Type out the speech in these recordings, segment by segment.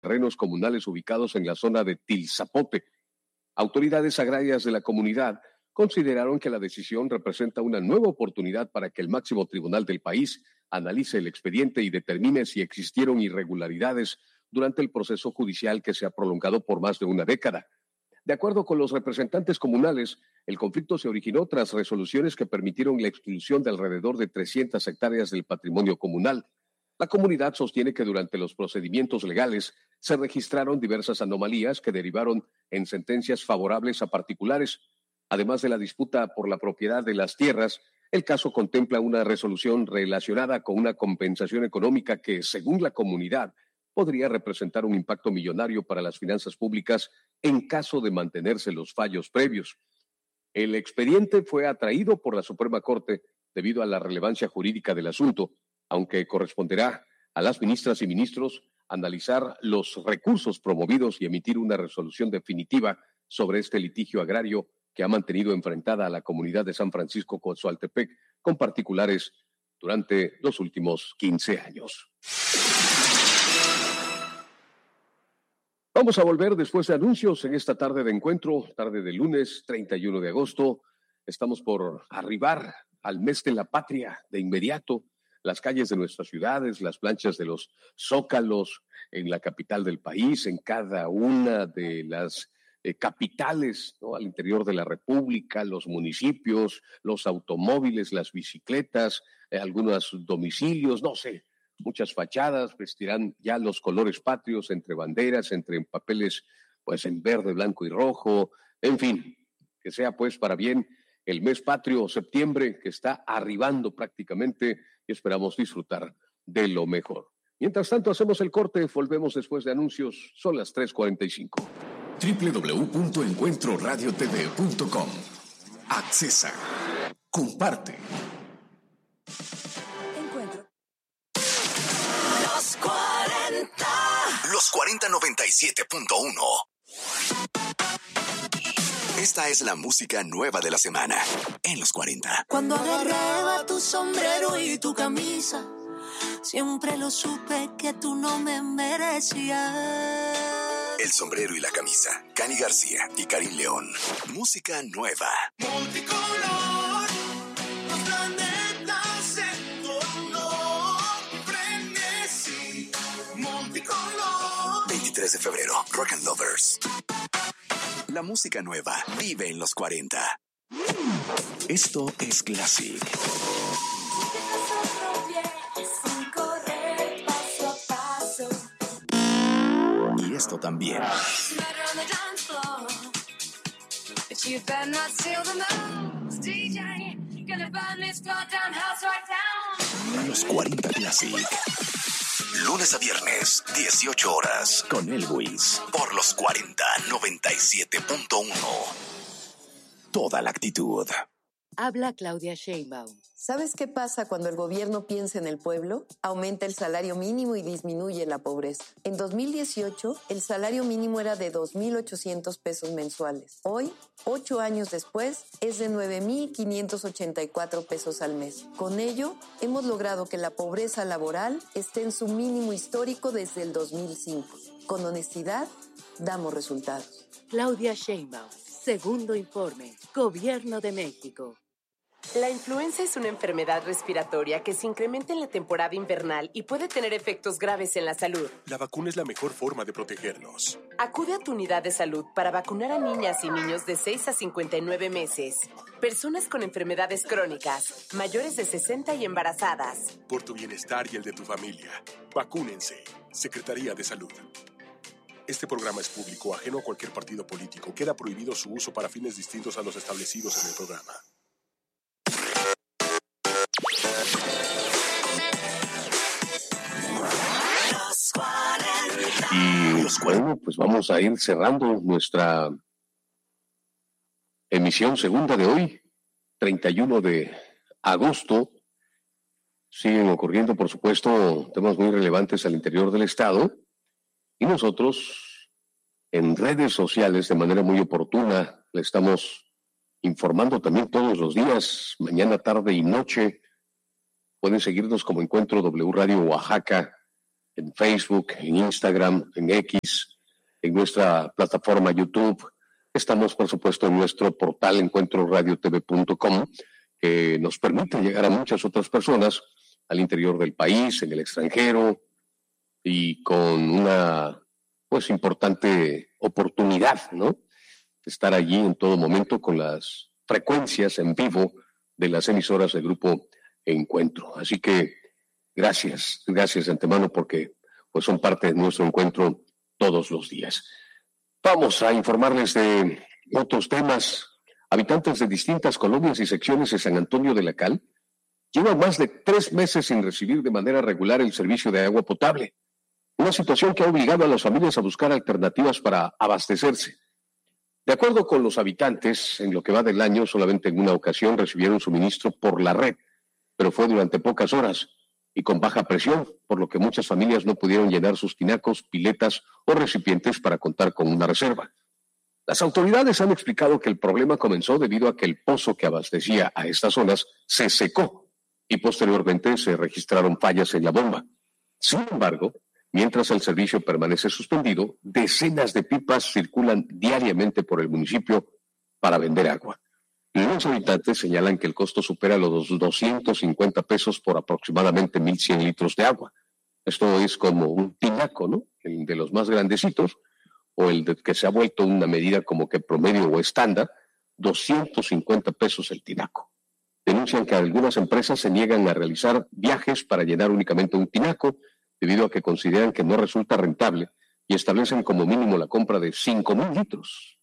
terrenos comunales ubicados en la zona de Tilzapote. Autoridades agrarias de la comunidad consideraron que la decisión representa una nueva oportunidad para que el máximo tribunal del país analice el expediente y determine si existieron irregularidades durante el proceso judicial que se ha prolongado por más de una década. De acuerdo con los representantes comunales, el conflicto se originó tras resoluciones que permitieron la expulsión de alrededor de 300 hectáreas del patrimonio comunal. La comunidad sostiene que durante los procedimientos legales se registraron diversas anomalías que derivaron en sentencias favorables a particulares. Además de la disputa por la propiedad de las tierras, el caso contempla una resolución relacionada con una compensación económica que, según la comunidad, podría representar un impacto millonario para las finanzas públicas en caso de mantenerse los fallos previos. El expediente fue atraído por la Suprema Corte debido a la relevancia jurídica del asunto, aunque corresponderá a las ministras y ministros analizar los recursos promovidos y emitir una resolución definitiva sobre este litigio agrario que ha mantenido enfrentada a la comunidad de San Francisco Coatzacoaltepec con particulares durante los últimos 15 años. Vamos a volver después de anuncios en esta tarde de encuentro, tarde de lunes 31 de agosto. Estamos por arribar al mes de la patria de inmediato. Las calles de nuestras ciudades, las planchas de los zócalos en la capital del país, en cada una de las capitales, ¿no?, al interior de la República, los municipios, los automóviles, las bicicletas, algunos domicilios, no sé, muchas fachadas vestirán ya los colores patrios entre banderas, entre papeles pues en verde, blanco y rojo, en fin, que sea pues para bien el mes patrio, septiembre, que está arribando prácticamente y esperamos disfrutar de lo mejor. Mientras tanto, hacemos el corte, volvemos después de anuncios, son las 3:45. www.encuentroradiotv.com. Accesa. Comparte. Encuentro. Los 40. Los 4097.1. Esta es la música nueva de la semana en los 40. Cuando agarraba tu sombrero y tu camisa, siempre lo supe que tú no me merecías. El sombrero y la camisa. Cani García y Karim León. Música nueva. Multicolor, los planetas en torno, frenesí. Multicolor. 23 de febrero, Rock and Lovers. La música nueva vive en los 40. Esto es Classic. Y esto también. Los 40 Classic. Lunes a viernes, 18 horas, con Elwis, por los 4097.1. Toda la actitud. Habla Claudia Sheinbaum. ¿Sabes qué pasa cuando el gobierno piensa en el pueblo? Aumenta el salario mínimo y disminuye la pobreza. En 2018, el salario mínimo era de 2,800 pesos mensuales. Hoy, 8 años después, es de 9,584 pesos al mes. Con ello, hemos logrado que la pobreza laboral esté en su mínimo histórico desde el 2005. Con honestidad, damos resultados. Claudia Sheinbaum. Segundo informe. Gobierno de México. La influenza es una enfermedad respiratoria que se incrementa en la temporada invernal y puede tener efectos graves en la salud. La vacuna es la mejor forma de protegernos. Acude a tu unidad de salud para vacunar a niñas y niños de 6 a 59 meses, personas con enfermedades crónicas, mayores de 60 y embarazadas. Por tu bienestar y el de tu familia, vacúnense. Secretaría de Salud. Este programa es público, ajeno a cualquier partido político. Queda prohibido su uso para fines distintos a los establecidos en el programa. Y bueno, pues vamos a ir cerrando nuestra emisión segunda de hoy, 31 de agosto. Siguen ocurriendo, por supuesto, temas muy relevantes al interior del Estado. Y nosotros, en redes sociales, de manera muy oportuna, le estamos informando también todos los días, mañana, tarde y noche. Pueden seguirnos como Encuentro W Radio Oaxaca en Facebook, en Instagram, en X, en nuestra plataforma YouTube. Estamos, por supuesto, en nuestro portal encuentroradiotv.com, que nos permite llegar a muchas otras personas al interior del país, en el extranjero, y con una, pues, importante oportunidad, ¿no? Estar allí en todo momento con las frecuencias en vivo de las emisoras del Grupo Encuentro. Así que gracias de antemano porque pues son parte de nuestro encuentro todos los días. Vamos a informarles de otros temas. Habitantes de distintas colonias y secciones de San Antonio de la Cal llevan más de 3 meses sin recibir de manera regular el servicio de agua potable. Una situación que ha obligado a las familias a buscar alternativas para abastecerse. De acuerdo con los habitantes, en lo que va del año, solamente en una ocasión recibieron suministro por la red, pero fue durante pocas horas y con baja presión, por lo que muchas familias no pudieron llenar sus tinacos, piletas o recipientes para contar con una reserva. Las autoridades han explicado que el problema comenzó debido a que el pozo que abastecía a estas zonas se secó y posteriormente se registraron fallas en la bomba. Sin embargo, mientras el servicio permanece suspendido, decenas de pipas circulan diariamente por el municipio para vender agua. Los habitantes señalan que el costo supera los 250 pesos por aproximadamente 1,100 litros de agua. Esto es como un tinaco, ¿no? El de los más grandecitos, o el de que se ha vuelto una medida como que promedio o estándar, 250 pesos el tinaco. Denuncian que algunas empresas se niegan a realizar viajes para llenar únicamente un tinaco, debido a que consideran que no resulta rentable y establecen como mínimo la compra de 5,000 litros,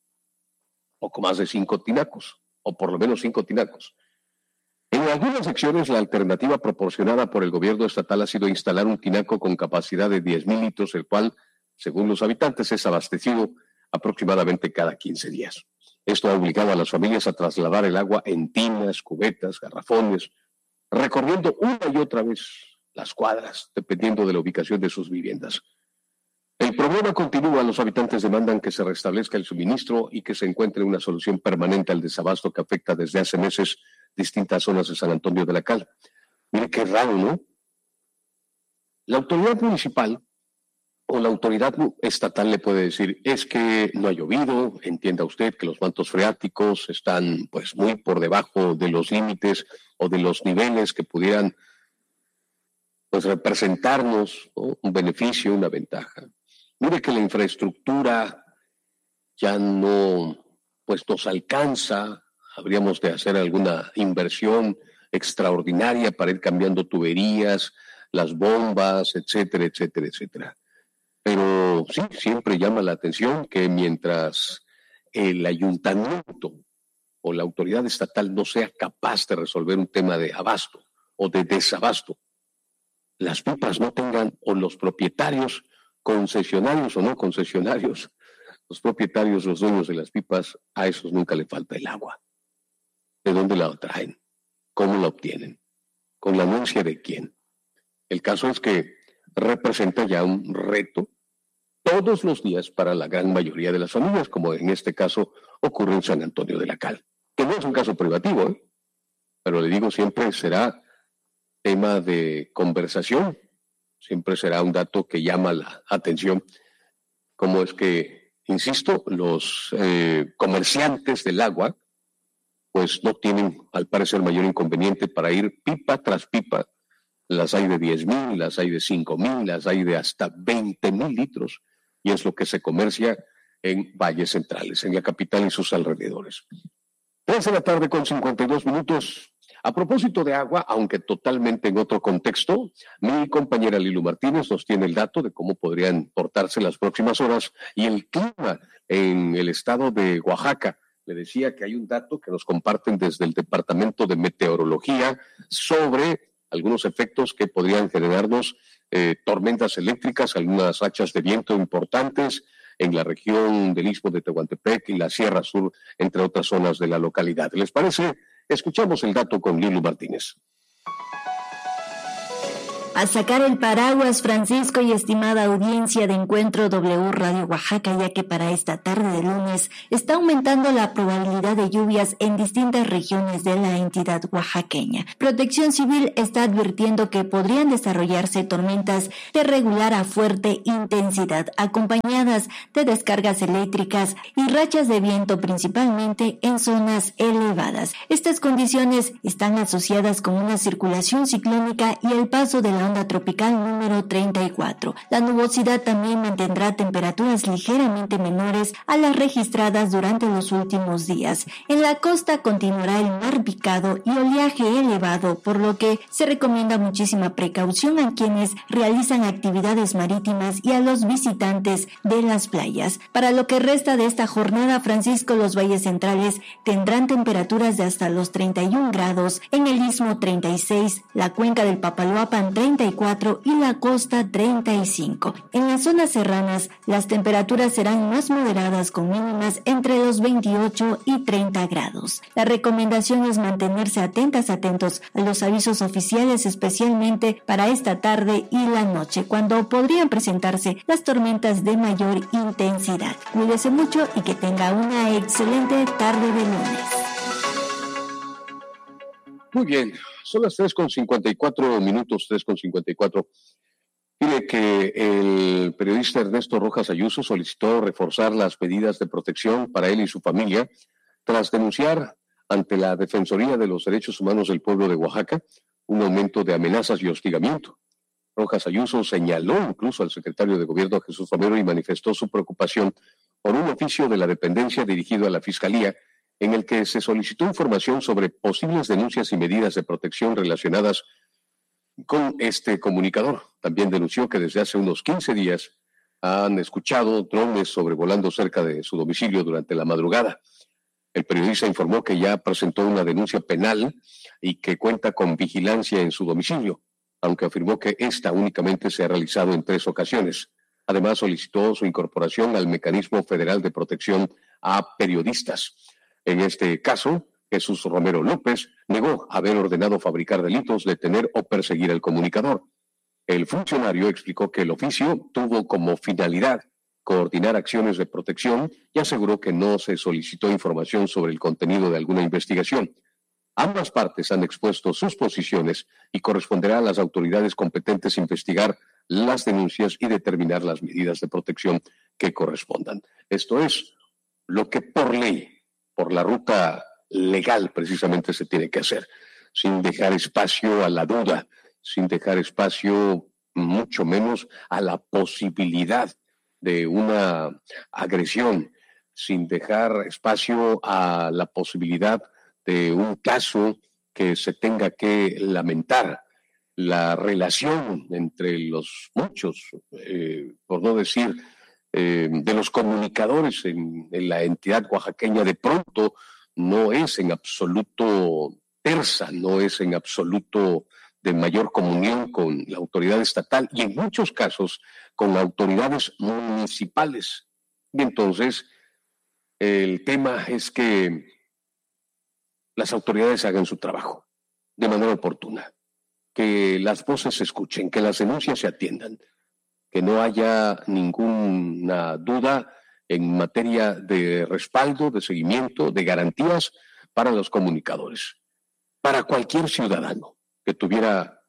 poco más de 5 tinacos, o por lo menos 5 tinacos. En algunas secciones, la alternativa proporcionada por el gobierno estatal ha sido instalar un tinaco con capacidad de 10,000 litros, el cual, según los habitantes, es abastecido aproximadamente cada 15 días. Esto ha obligado a las familias a trasladar el agua en tinas, cubetas, garrafones, recorriendo una y otra vez las cuadras, dependiendo de la ubicación de sus viviendas. El problema continúa. Los habitantes demandan que se restablezca el suministro y que se encuentre una solución permanente al desabasto que afecta desde hace meses distintas zonas de San Antonio de la Cal. Mire qué raro, ¿no? La autoridad municipal o la autoridad estatal le puede decir, es que no ha llovido, entienda usted que los mantos freáticos están pues muy por debajo de los límites o de los niveles que pudieran pues representarnos, ¿no?, un beneficio, una ventaja. Mire que la infraestructura ya no pues nos alcanza, habríamos de hacer alguna inversión extraordinaria para ir cambiando tuberías, las bombas, etcétera, etcétera, etcétera. Pero sí, siempre llama la atención que mientras el ayuntamiento o la autoridad estatal no sea capaz de resolver un tema de abasto o de desabasto, las pipas no tengan, o los propietarios, concesionarios o no concesionarios, los propietarios, los dueños de las pipas, a esos nunca le falta el agua. ¿De dónde la traen? ¿Cómo la obtienen? ¿Con la anuncia de quién? El caso es que representa ya un reto todos los días para la gran mayoría de las familias, como en este caso ocurre en San Antonio de la Cal, que no es un caso privativo, pero le digo, siempre será tema de conversación, siempre será un dato que llama la atención, como es que, insisto, los comerciantes del agua pues no tienen al parecer mayor inconveniente para ir pipa tras pipa. Las hay de 10,000, las hay de 5,000, las hay de hasta 20,000 litros, y es lo que se comercia en valles centrales, en la capital y sus alrededores. 3:52 p.m. A propósito de agua, aunque totalmente en otro contexto, mi compañera Lilu Martínez nos tiene el dato de cómo podrían portarse las próximas horas y el clima en el estado de Oaxaca. Le decía que hay un dato que nos comparten desde el Departamento de Meteorología sobre algunos efectos que podrían generarnos tormentas eléctricas, algunas rachas de viento importantes en la región del Istmo de Tehuantepec y la Sierra Sur, entre otras zonas de la localidad. ¿Les parece? Escuchamos el dato con Lilu Martínez. a sacar el paraguas, Francisco, y estimada audiencia de Encuentro W Radio Oaxaca, ya que para esta tarde de lunes está aumentando la probabilidad de lluvias en distintas regiones de la entidad oaxaqueña. Protección Civil está advirtiendo que podrían desarrollarse tormentas de regular a fuerte intensidad, acompañadas de descargas eléctricas y rachas de viento, principalmente en zonas elevadas. Estas condiciones están asociadas con una circulación ciclónica y el paso de la onda tropical número 34. La nubosidad también mantendrá temperaturas ligeramente menores a las registradas durante los últimos días. En la costa continuará el mar picado y oleaje elevado, por lo que se recomienda muchísima precaución a quienes realizan actividades marítimas y a los visitantes de las playas. Para lo que resta de esta jornada, Francisco, los valles centrales tendrán temperaturas de hasta los 31 grados, en el Istmo 36, la cuenca del Papaloapan 34 y la costa 35. En las zonas serranas, las temperaturas serán más moderadas con mínimas entre los 28 y 30 grados. La recomendación es mantenerse atentos a los avisos oficiales, especialmente para esta tarde y la noche, cuando podrían presentarse las tormentas de mayor intensidad. Cuídese mucho y que tenga una excelente tarde de lunes. Muy bien, son las 3:54 minutos, 3:54. Dile que el periodista Ernesto Rojas Ayuso solicitó reforzar las medidas de protección para él y su familia tras denunciar ante la Defensoría de los Derechos Humanos del Pueblo de Oaxaca un aumento de amenazas y hostigamiento. Rojas Ayuso señaló incluso al secretario de Gobierno Jesús Romero y manifestó su preocupación por un oficio de la dependencia dirigido a la Fiscalía en el que se solicitó información sobre posibles denuncias y medidas de protección relacionadas con este comunicador. También denunció que desde hace unos 15 días han escuchado drones sobrevolando cerca de su domicilio durante la madrugada. El periodista informó que ya presentó una denuncia penal y que cuenta con vigilancia en su domicilio, aunque afirmó que esta únicamente se ha realizado en 3 ocasiones. Además, solicitó su incorporación al Mecanismo Federal de Protección a Periodistas. En este caso, Jesús Romero López negó haber ordenado fabricar delitos, detener o perseguir al comunicador. El funcionario explicó que el oficio tuvo como finalidad coordinar acciones de protección y aseguró que no se solicitó información sobre el contenido de alguna investigación. Ambas partes han expuesto sus posiciones y corresponderá a las autoridades competentes investigar las denuncias y determinar las medidas de protección que correspondan. Esto es lo que por ley, por la ruta legal precisamente se tiene que hacer, sin dejar espacio a la duda, sin dejar espacio mucho menos a la posibilidad de una agresión, sin dejar espacio a la posibilidad de un caso que se tenga que lamentar. La relación entre los muchos, por no decir de los comunicadores en la entidad oaxaqueña, de pronto no es en absoluto tersa, no es en absoluto de mayor comunión con la autoridad estatal y en muchos casos con autoridades municipales. Y entonces el tema es que las autoridades hagan su trabajo de manera oportuna, que las voces se escuchen, que las denuncias se atiendan, que no haya ninguna duda en materia de respaldo, de seguimiento, de garantías para los comunicadores, para cualquier ciudadano que tuviera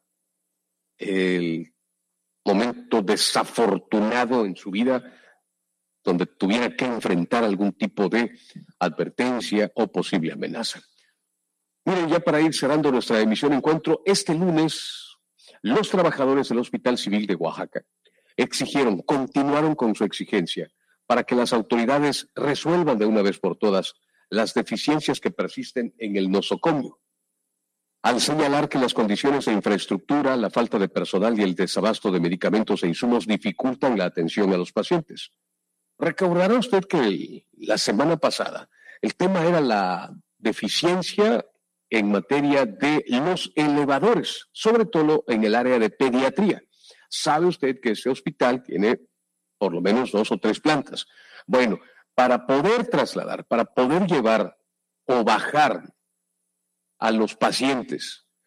el momento desafortunado en su vida, donde tuviera que enfrentar algún tipo de advertencia o posible amenaza. Miren, ya para ir cerrando nuestra emisión Encuentro, este lunes los trabajadores del Hospital Civil de Oaxaca continuaron con su exigencia para que las autoridades resuelvan de una vez por todas las deficiencias que persisten en el nosocomio, al señalar que las condiciones de infraestructura, la falta de personal y el desabasto de medicamentos e insumos dificultan la atención a los pacientes. Recordará usted que la semana pasada el tema era la deficiencia en materia de los elevadores, sobre todo en el área de pediatría. Sabe usted que ese hospital tiene por lo menos 2 o 3 plantas. Bueno, para poder trasladar, para poder llevar o bajar a los pacientes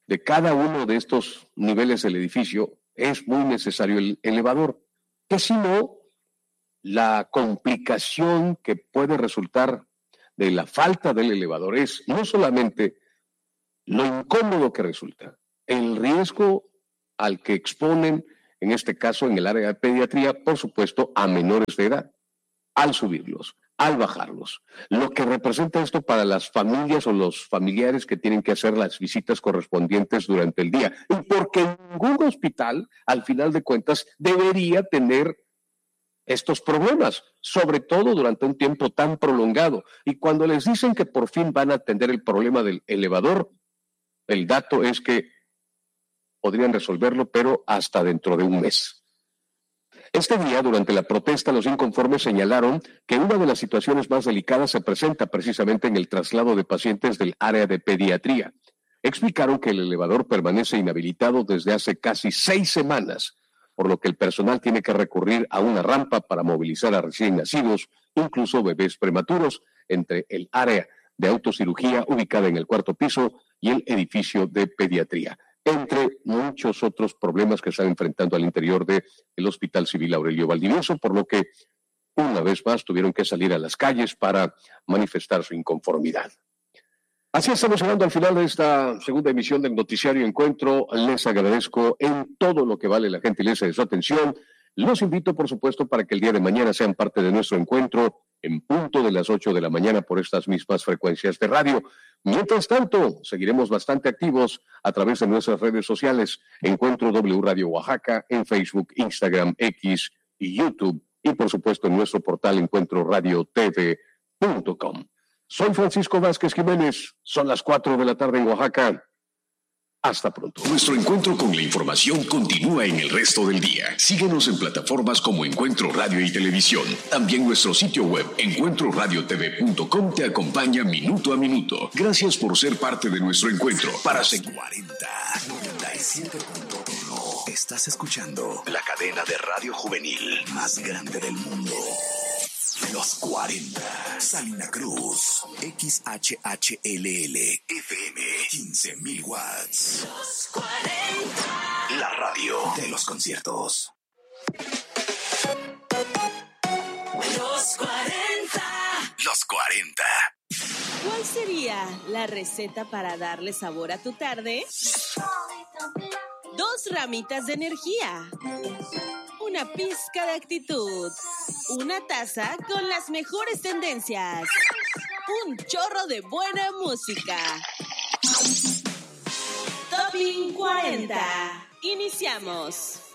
de cada uno de estos niveles del edificio es muy necesario el elevador, que si no, la complicación que puede resultar de la falta del elevador es no solamente lo incómodo que resulta, el riesgo al que exponen, en este caso en el área de pediatría, por supuesto, a menores de edad, al subirlos, al bajarlos. Lo que representa esto para las familias o los familiares que tienen que hacer las visitas correspondientes durante el día. Y porque ningún hospital, al final de cuentas, debería tener estos problemas, sobre todo durante un tiempo tan prolongado. Y cuando les dicen que por fin van a atender el problema del elevador, el dato es que podrían resolverlo, pero hasta dentro de un mes. Este día, durante la protesta, los inconformes señalaron que una de las situaciones más delicadas se presenta precisamente en el traslado de pacientes del área de pediatría. Explicaron que el elevador permanece inhabilitado desde hace casi 6 semanas, por lo que el personal tiene que recurrir a una rampa para movilizar a recién nacidos, incluso bebés prematuros, entre el área de autocirugía ubicada en el 4º piso y el edificio de pediatría, entre muchos otros problemas que están enfrentando al interior del Hospital Civil Aurelio Valdivieso, por lo que una vez más tuvieron que salir a las calles para manifestar su inconformidad. Así estamos llegando al final de esta segunda emisión del Noticiario Encuentro. Les agradezco en todo lo que vale la gentileza de su atención. Los invito, por supuesto, para que el día de mañana sean parte de nuestro encuentro en punto de las 8 de la mañana por estas mismas frecuencias de radio. Mientras tanto, seguiremos bastante activos a través de nuestras redes sociales. Encuentro W Radio Oaxaca en Facebook, Instagram, X y YouTube. Y, por supuesto, en nuestro portal encuentroradiotv.com. Soy Francisco Vázquez Jiménez. Son las 4 de la tarde en Oaxaca. Hasta pronto. Nuestro encuentro con la información continúa en el resto del día. Síguenos en plataformas como Encuentro Radio y Televisión. También nuestro sitio web, encuentroradiotv.com, te acompaña minuto a minuto. Gracias por ser parte de nuestro encuentro. Para seguir 97.1. Estás escuchando la cadena de radio juvenil más grande del mundo. Los 40. Salina Cruz. XHHLL. FM. 15,000 watts. Los 40. La radio de los conciertos. Los 40. Los 40. ¿Cuál sería la receta para darle sabor a tu tarde? 2 ramitas de energía. Una pizca de actitud. Una taza con las mejores tendencias. Un chorro de buena música. Topping 40. Iniciamos.